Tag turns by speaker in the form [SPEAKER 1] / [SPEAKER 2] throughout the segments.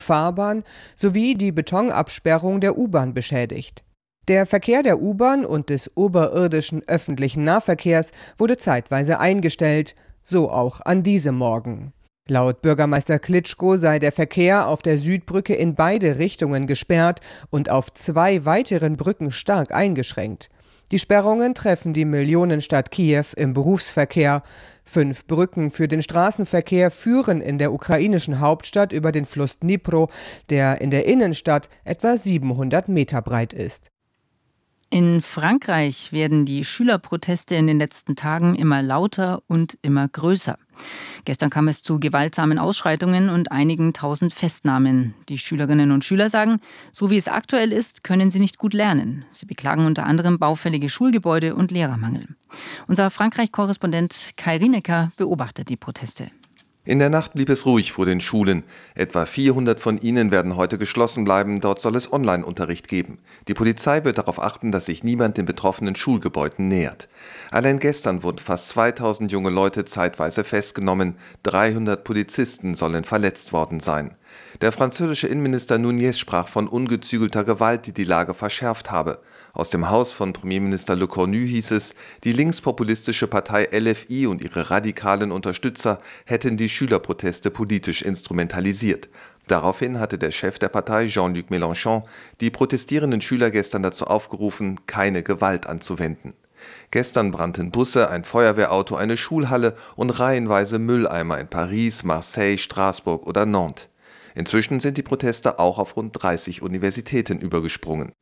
[SPEAKER 1] Fahrbahn sowie die Betonabsperrung der U-Bahn beschädigt. Der Verkehr der U-Bahn und des oberirdischen öffentlichen Nahverkehrs wurde zeitweise eingestellt, so auch an diesem Morgen. Laut Bürgermeister Klitschko sei der Verkehr auf der Südbrücke in beide Richtungen gesperrt und auf 2 weiteren Brücken stark eingeschränkt. Die Sperrungen treffen die Millionenstadt Kiew im Berufsverkehr. 5 Brücken für den Straßenverkehr führen in der ukrainischen Hauptstadt über den Fluss Dnipro, der in der Innenstadt etwa 700 Meter breit ist.
[SPEAKER 2] In Frankreich werden die Schülerproteste in den letzten Tagen immer lauter und immer größer. Gestern kam es zu gewaltsamen Ausschreitungen und einigen tausend Festnahmen. Die Schülerinnen und Schüler sagen, so wie es aktuell ist, können sie nicht gut lernen. Sie beklagen unter anderem baufällige Schulgebäude und Lehrermangel. Unser Frankreich-Korrespondent Kai Rinecker beobachtet die Proteste.
[SPEAKER 3] In der Nacht blieb es ruhig vor den Schulen. Etwa 400 von ihnen werden heute geschlossen bleiben. Dort soll es Online-Unterricht geben. Die Polizei wird darauf achten, dass sich niemand den betroffenen Schulgebäuden nähert. Allein gestern wurden fast 2000 junge Leute zeitweise festgenommen. 300 Polizisten sollen verletzt worden sein. Der französische Innenminister Nunez sprach von ungezügelter Gewalt, die die Lage verschärft habe. Aus dem Haus von Premierminister Le Cornu hieß es, die linkspopulistische Partei LFI und ihre radikalen Unterstützer hätten die Schülerproteste politisch instrumentalisiert. Daraufhin hatte der Chef der Partei, Jean-Luc Mélenchon, die protestierenden Schüler gestern dazu aufgerufen, keine Gewalt anzuwenden. Gestern brannten Busse, ein Feuerwehrauto, eine Schulhalle und reihenweise Mülleimer in Paris, Marseille, Straßburg oder Nantes. Inzwischen sind die Proteste auch auf rund 30 Universitäten übergesprungen.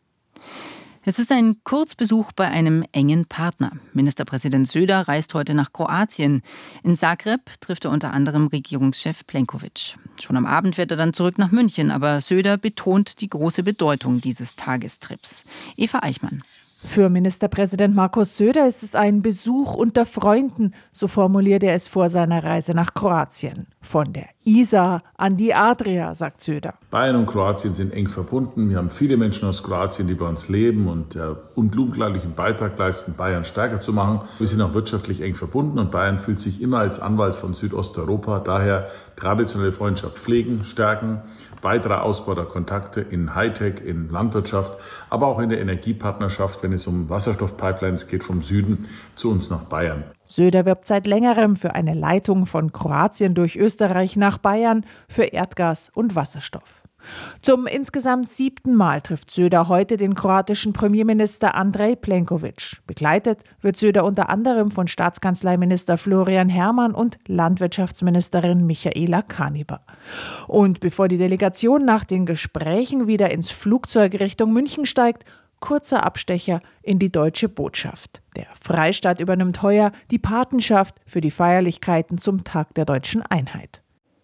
[SPEAKER 2] Es ist ein Kurzbesuch bei einem engen Partner. Ministerpräsident Söder reist heute nach Kroatien. In Zagreb trifft er unter anderem Regierungschef Plenković. Schon am Abend wird er dann zurück nach München, aber Söder betont die große Bedeutung dieses Tagestrips. Eva Eichmann.
[SPEAKER 4] Für Ministerpräsident Markus Söder ist es ein Besuch unter Freunden, so formuliert er es vor seiner Reise nach Kroatien. Von der Isar an die Adria, sagt Söder.
[SPEAKER 5] Bayern und Kroatien sind eng verbunden. Wir haben viele Menschen aus Kroatien, die bei uns leben und unglaublichen Beitrag leisten, Bayern stärker zu machen. Wir sind auch wirtschaftlich eng verbunden und Bayern fühlt sich immer als Anwalt von Südosteuropa. Daher traditionelle Freundschaft pflegen, stärken, weiterer Ausbau der Kontakte in Hightech, in Landwirtschaft, aber auch in der Energiepartnerschaft, wenn es um Wasserstoffpipelines geht vom Süden zu uns nach Bayern.
[SPEAKER 4] Söder wirbt seit längerem für eine Leitung von Kroatien durch Österreich nach Bayern für Erdgas und Wasserstoff. Zum insgesamt 7. Mal trifft Söder heute den kroatischen Premierminister Andrej Plenković. Begleitet wird Söder unter anderem von Staatskanzleiminister Florian Herrmann und Landwirtschaftsministerin Michaela Kaniber. Und bevor die Delegation nach den Gesprächen wieder ins Flugzeug Richtung München steigt, kurzer Abstecher in die deutsche Botschaft. Der Freistaat übernimmt heuer die Patenschaft für die Feierlichkeiten zum Tag der deutschen Einheit.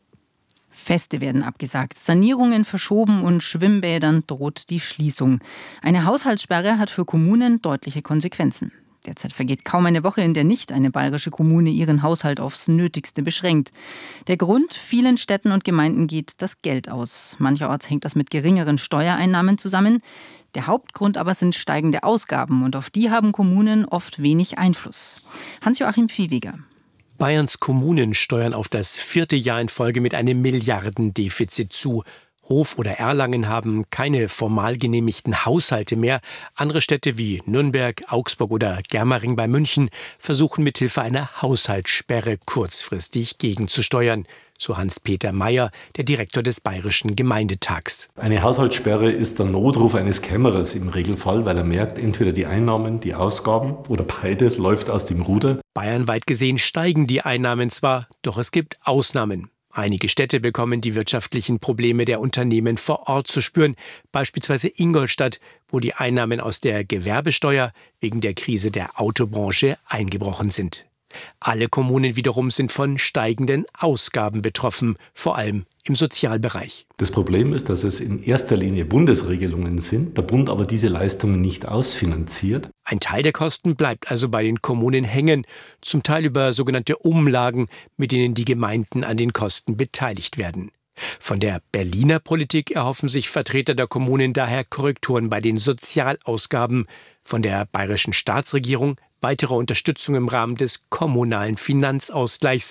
[SPEAKER 2] Feste werden abgesagt, Sanierungen verschoben und Schwimmbädern droht die Schließung. Eine Haushaltssperre hat für Kommunen deutliche Konsequenzen. Derzeit vergeht kaum eine Woche, in der nicht eine bayerische Kommune ihren Haushalt aufs Nötigste beschränkt. Der Grund: vielen Städten und Gemeinden geht das Geld aus. Mancherorts hängt das mit geringeren Steuereinnahmen zusammen. Der Hauptgrund aber sind steigende Ausgaben und auf die haben Kommunen oft wenig Einfluss. Hans-Joachim Viehweger.
[SPEAKER 6] Bayerns Kommunen steuern auf das 4. Jahr in Folge mit einem Milliardendefizit zu. Hof oder Erlangen haben keine formal genehmigten Haushalte mehr. Andere Städte wie Nürnberg, Augsburg oder Germering bei München versuchen mithilfe einer Haushaltssperre kurzfristig gegenzusteuern. So Hans-Peter Mayer, der Direktor des Bayerischen Gemeindetags.
[SPEAKER 7] Eine Haushaltssperre ist der Notruf eines Kämmerers im Regelfall, weil er merkt, entweder die Einnahmen, die Ausgaben oder beides läuft aus dem Ruder.
[SPEAKER 6] Bayernweit gesehen steigen die Einnahmen zwar, doch es gibt Ausnahmen. Einige Städte bekommen die wirtschaftlichen Probleme der Unternehmen vor Ort zu spüren, beispielsweise Ingolstadt, wo die Einnahmen aus der Gewerbesteuer wegen der Krise der Autobranche eingebrochen sind. Alle Kommunen wiederum sind von steigenden Ausgaben betroffen, vor allem im Sozialbereich.
[SPEAKER 7] Das Problem ist, dass es in erster Linie Bundesregelungen sind, der Bund aber diese Leistungen nicht ausfinanziert.
[SPEAKER 6] Ein Teil der Kosten bleibt also bei den Kommunen hängen, zum Teil über sogenannte Umlagen, mit denen die Gemeinden an den Kosten beteiligt werden. Von der Berliner Politik erhoffen sich Vertreter der Kommunen daher Korrekturen bei den Sozialausgaben, von der bayerischen Staatsregierung weitere Unterstützung im Rahmen des kommunalen Finanzausgleichs.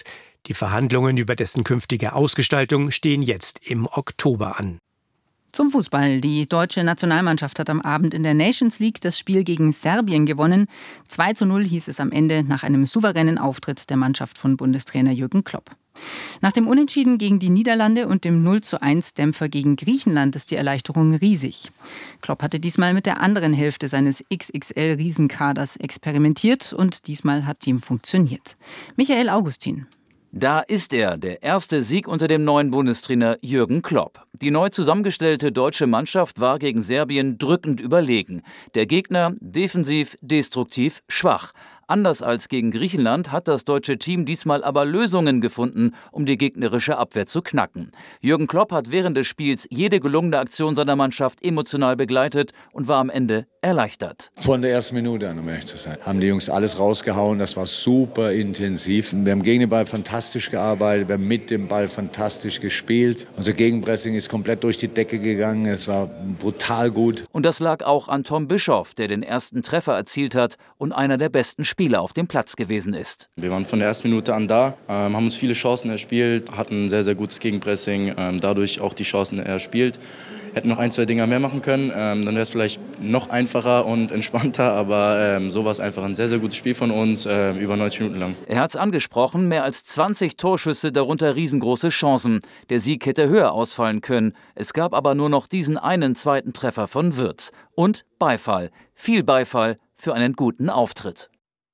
[SPEAKER 6] Die Verhandlungen über dessen künftige Ausgestaltung stehen jetzt im Oktober an.
[SPEAKER 2] Zum Fußball. Die deutsche Nationalmannschaft hat am Abend in der Nations League das Spiel gegen Serbien gewonnen. 2:0 hieß es am Ende nach einem souveränen Auftritt der Mannschaft von Bundestrainer Jürgen Klopp. Nach dem Unentschieden gegen die Niederlande und dem 0:1-Dämpfer gegen Griechenland ist die Erleichterung riesig. Klopp hatte diesmal mit der anderen Hälfte seines XXL-Riesenkaders experimentiert und diesmal hat Team funktioniert. Michael Augustin.
[SPEAKER 8] Da ist er, der erste Sieg unter dem neuen Bundestrainer Jürgen Klopp. Die neu zusammengestellte deutsche Mannschaft war gegen Serbien drückend überlegen. Der Gegner defensiv, destruktiv, schwach. Anders als gegen Griechenland hat das deutsche Team diesmal aber Lösungen gefunden, um die gegnerische Abwehr zu knacken. Jürgen Klopp hat während des Spiels jede gelungene Aktion seiner Mannschaft emotional begleitet und war am Ende erleichtert.
[SPEAKER 9] Von der ersten Minute an, um ehrlich zu sein, haben die Jungs alles rausgehauen. Das war super intensiv. Wir haben gegen den Ball fantastisch gearbeitet, wir haben mit dem Ball fantastisch gespielt. Unser Gegenpressing ist komplett durch die Decke gegangen. Es war brutal gut.
[SPEAKER 8] Und das lag auch an Tom Bischoff, der den ersten Treffer erzielt hat und einer der besten Spieler auf dem Platz gewesen ist.
[SPEAKER 10] Wir waren von der ersten Minute an da, haben uns viele Chancen erspielt, hatten ein sehr, sehr gutes Gegenpressing, dadurch auch die Chancen erspielt. Hätten noch 1, 2 Dinger mehr machen können, dann wäre es vielleicht noch einfacher und entspannter, aber so war es einfach ein sehr, sehr gutes Spiel von uns, über 90 Minuten lang.
[SPEAKER 8] Er hat es angesprochen, mehr als 20 Torschüsse, darunter riesengroße Chancen. Der Sieg hätte höher ausfallen können. Es gab aber nur noch diesen einen zweiten Treffer von Wirtz. Und Beifall, viel Beifall für einen guten Auftritt.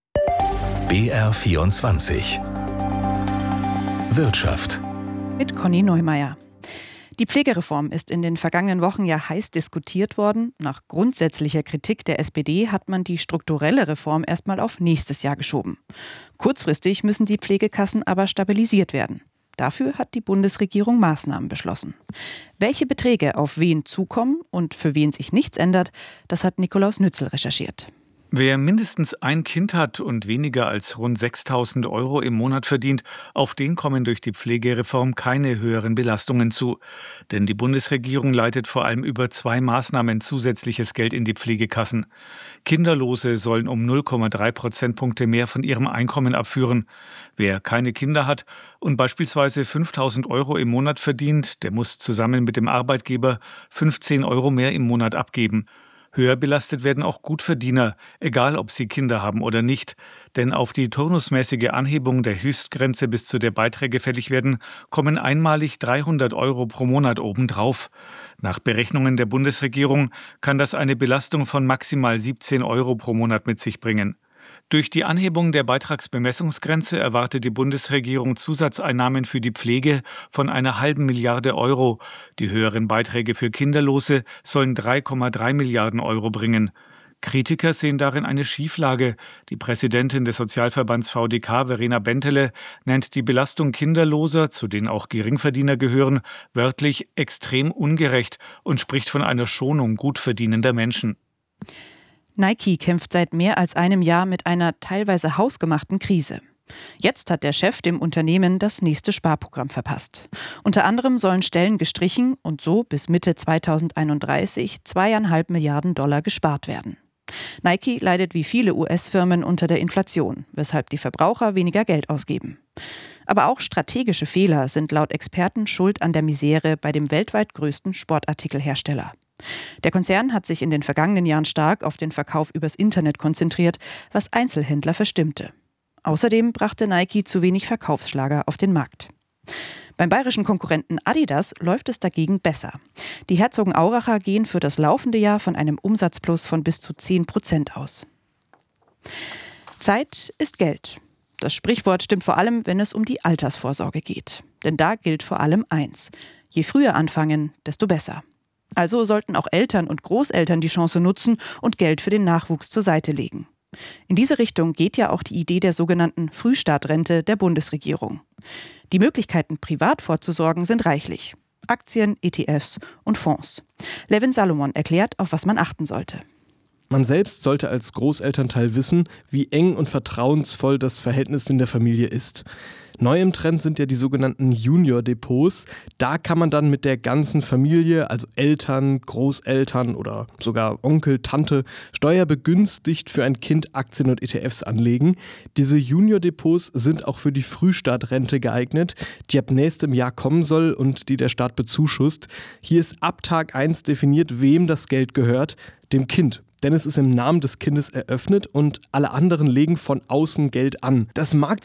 [SPEAKER 11] BR24 Wirtschaft
[SPEAKER 12] mit Conny Neumeier. Die Pflegereform ist in den vergangenen Wochen ja heiß diskutiert worden. Nach grundsätzlicher Kritik der SPD hat man die strukturelle Reform erstmal auf nächstes Jahr geschoben. Kurzfristig müssen die Pflegekassen aber stabilisiert werden. Dafür hat die Bundesregierung Maßnahmen beschlossen. Welche Beträge auf wen zukommen und für wen sich nichts ändert, das hat Nikolaus Nützel recherchiert.
[SPEAKER 13] Wer mindestens ein Kind hat und weniger als rund 6.000 € im Monat verdient, auf den kommen durch die Pflegereform keine höheren Belastungen zu. Denn die Bundesregierung leitet vor allem über 2 Maßnahmen zusätzliches Geld in die Pflegekassen. Kinderlose sollen um 0,3 Prozentpunkte mehr von ihrem Einkommen abführen. Wer keine Kinder hat und beispielsweise 5.000 € im Monat verdient, der muss zusammen mit dem Arbeitgeber 15 € mehr im Monat abgeben. Höher belastet werden auch Gutverdiener, egal ob sie Kinder haben oder nicht. Denn auf die turnusmäßige Anhebung der Höchstgrenze, bis zu der Beiträge fällig werden, kommen einmalig 300 € pro Monat obendrauf. Nach Berechnungen der Bundesregierung kann das eine Belastung von maximal 17 € pro Monat mit sich bringen. Durch die Anhebung der Beitragsbemessungsgrenze erwartet die Bundesregierung Zusatzeinnahmen für die Pflege von einer halben Milliarde €. Die höheren Beiträge für Kinderlose sollen 3,3 Milliarden € bringen. Kritiker sehen darin eine Schieflage. Die Präsidentin des Sozialverbands VDK, Verena Bentele, nennt die Belastung Kinderloser, zu denen auch Geringverdiener gehören, wörtlich extrem ungerecht und spricht von einer Schonung gut verdienender Menschen.
[SPEAKER 12] Nike kämpft seit mehr als einem Jahr mit einer teilweise hausgemachten Krise. Jetzt hat der Chef dem Unternehmen das nächste Sparprogramm verpasst. Unter anderem sollen Stellen gestrichen und so bis Mitte 2031 $2,5 Milliarden gespart werden. Nike leidet wie viele US-Firmen unter der Inflation, weshalb die Verbraucher weniger Geld ausgeben. Aber auch strategische Fehler sind laut Experten schuld an der Misere bei dem weltweit größten Sportartikelhersteller. Der Konzern hat sich in den vergangenen Jahren stark auf den Verkauf übers Internet konzentriert, was Einzelhändler verstimmte. Außerdem brachte Nike zu wenig Verkaufsschlager auf den Markt. Beim bayerischen Konkurrenten Adidas läuft es dagegen besser. Die Herzogenauracher gehen für das laufende Jahr von einem Umsatzplus von bis zu 10% aus. Zeit ist Geld. Das Sprichwort stimmt vor allem, wenn es um die Altersvorsorge geht. Denn da gilt vor allem eins: Je früher anfangen, desto besser. Also sollten auch Eltern und Großeltern die Chance nutzen und Geld für den Nachwuchs zur Seite legen. In diese Richtung geht ja auch die Idee der sogenannten Frühstartrente der Bundesregierung. Die Möglichkeiten, privat vorzusorgen, sind reichlich. Aktien, ETFs und Fonds. Levin Salomon erklärt, auf was man achten sollte.
[SPEAKER 11] Man selbst sollte als Großelternteil wissen, wie eng und vertrauensvoll das Verhältnis in der Familie ist. Neu im Trend sind ja die sogenannten Junior-Depots. Da kann man dann mit der ganzen Familie, also Eltern, Großeltern oder sogar Onkel, Tante, steuerbegünstigt für ein Kind Aktien und ETFs anlegen. Diese Junior-Depots sind auch für die Frühstartrente geeignet, die ab nächstem Jahr kommen soll und die der Staat bezuschusst. Hier ist ab Tag 1 definiert, wem das Geld gehört, dem Kind. Denn es ist im Namen des Kindes eröffnet und alle anderen legen von außen Geld an. Das mag